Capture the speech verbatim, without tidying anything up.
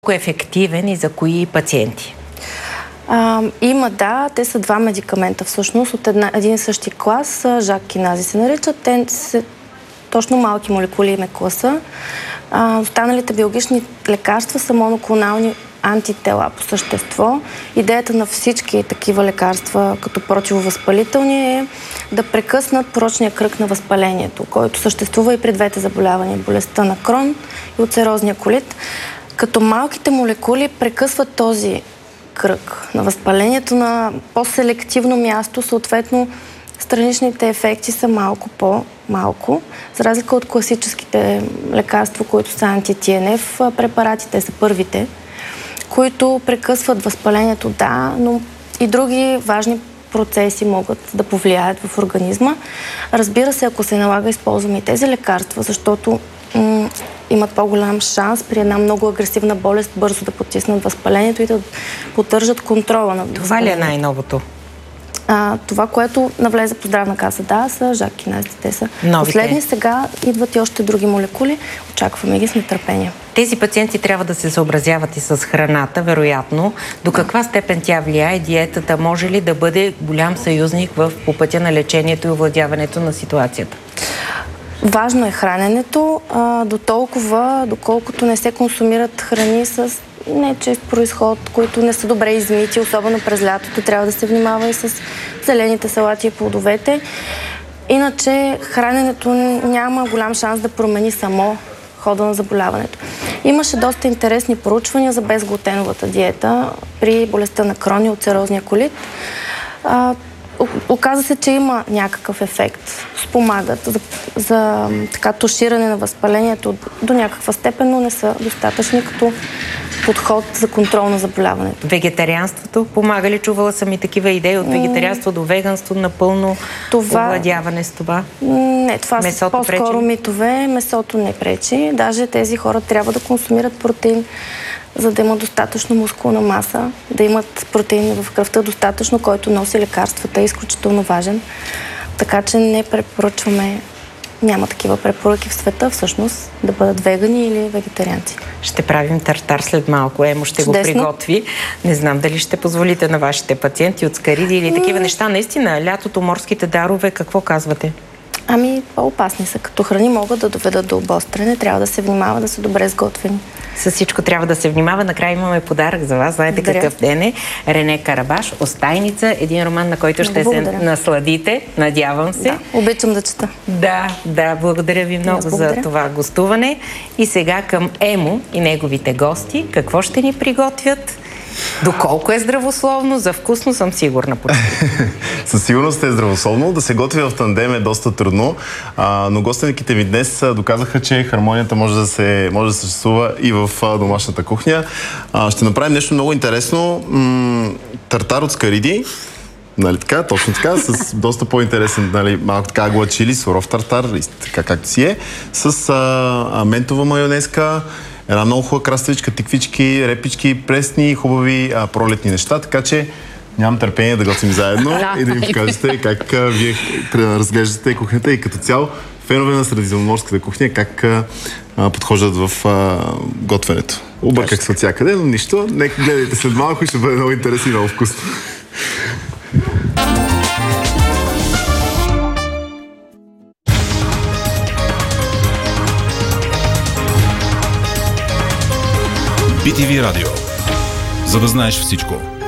Колко е ефективен и за кои пациенти? А, има, да. Те са два медикамента всъщност от една, един и същи клас. Жак кинази се наричат. Те са точно малки молекули им е класа. А, останалите биологични лекарства са моноклонални антитела по същество. Идеята на всички такива лекарства като противовъзпалителни е да прекъснат порочния кръг на възпалението, който съществува и при двете заболявания. Болестта на Крон и улцерозния колит. Като малките молекули прекъсват този кръг на възпалението на по-селективно място, съответно страничните ефекти са малко по-малко, за разлика от класическите лекарства, които са анти-Ти Ен Еф препарати, те са първите, които прекъсват възпалението, да, но и други важни процеси могат да повлияят в организма. Разбира се, ако се налага, използваме и тези лекарства, защото м- имат по-голям шанс при една много агресивна болест бързо да потиснат възпалението и да поддържат контрола на възпалението. Това ли е най-новото? А, това, което навлезе по здравна каса, да, са жак киназите. Те са новите. Последни. Сега идват и още други молекули. Очакваме ги с нетърпение. Тези пациенти трябва да се съобразяват и с храната, вероятно. До каква степен тя влияе? Диетата може ли да бъде голям съюзник в, по пътя на лечението и овладяването на ситуацията? Важно е храненето, а, до толкова, доколкото не се консумират храни с нечист произход, които не са добре измити, особено през лятото. Трябва да се внимава и с зелените салати и плодовете. Иначе храненето няма голям шанс да промени само хода на заболяването. Имаше доста интересни проучвания за безглутеновата диета при болестта на Крон и улцерозния колит. А, Оказва се, че има някакъв ефект. Спомагат за, за така туширане на възпалението до някаква степен, но не са достатъчни като подход за контрол на заболяването. Вегетарианството помага ли? Чувала съм и такива идеи от вегетарианство до веганство, напълно това... овладяване с това? Не, това месото са по-скоро пречи? Митове. Месото не пречи. Даже тези хора трябва да консумират протеин, за да имат достатъчно мускулна маса, да имат протеин в кръвта достатъчно, който носи лекарствата, е изключително важен. Така че не препоръчваме, няма такива препоръки в света, всъщност, да бъдат вегани или вегетарианци. Ще правим тартар след малко. Емо ще Чудесно. го приготви. Не знам дали ще позволите на вашите пациенти от скариди или такива неща. Наистина, лятото, морските дарове, какво казвате? Ами, по-опасни са. Като храни могат да доведат до обостряне. Трябва да се внимава, да са добре сготвени. С всичко трябва да се внимава. Накрая имаме подарък за вас. Знаете Благодаря. Какъв ден е. Рене Карабаш, Остайница. Един роман, на който ще Благодаря. се насладите. Надявам се. Да, обичам да чета. Да, да. Благодаря ви много за това гостуване. И сега към Емо и неговите гости. Какво ще ни приготвят? Доколко е здравословно? За вкусно съм сигурна почти. Със сигурност е здравословно. Да се готви в тандем е доста трудно, а, но гостениките ми днес доказаха, че хармонията може да се може да съществува и в а, домашната кухня. А, ще направим нещо много интересно. М- тартар от скариди. Нали така, точно така, с доста по-интересен, нали, малко така аглачили, суров тартар, така както си е, с а, а, ментова майонезка, една много хубава краставичка, тиквички, репички, пресни, хубави а, пролетни неща, така че нямам търпение да готвим заедно и да им покажете как а, вие разглеждате кухнята и като цяло фенове на средиземноморската кухня, как а, подхождат в а, готвенето. Обърках се от всякъде, но нищо. Нека гледайте след малко и ще бъде много интересно и много вкусно. Би Ти Ви Радио. За да знаеш всичко.